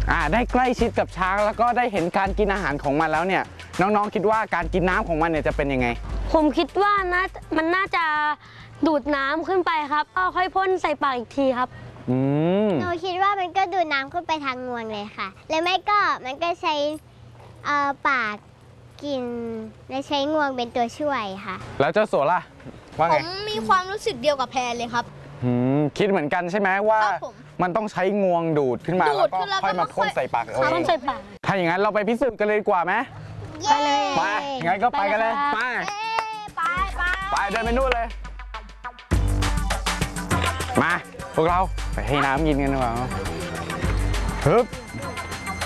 ได้ใกล้ชิดกับช้างแล้วก็ได้เห็นการกินอาหารของมันแล้วเนี่ยน้องๆคิดว่าการกินน้ำของมันเนี่ยจะเป็นยังไงผมคิดว่ามันน่าจะดูดน้ำขึ้นไปครับก็ค่อยพ่นใส่ปากอีกทีครับหนูคิดว่ามันก็ดูดน้ำขึ้นไปทางงวงเลยค่ะหรือไม่ก็มันก็ใช้ปากกินและใช้งวงเป็นตัวช่วยค่ะแล้วเจ้าโสล่ะว่าไงผมมีความรู้สึกเดียวกับแพรเลยครับคิดเหมือนกันใช่ไหมว่ามันต้องใช้งวงดูดขึ้นมาแล้วก็ค่อยมาพ่นใส่ปากพ่นใส่ปากถ้าอย่างนั้นเราไปพิสูจน์กันเลยดีกว่าไหมไปเลยไปงั้นก็ไปกันเลยไปเดินไปนู่นเลยมาพวกเราไปให้น้ำกินกันดีกว่าฮึบ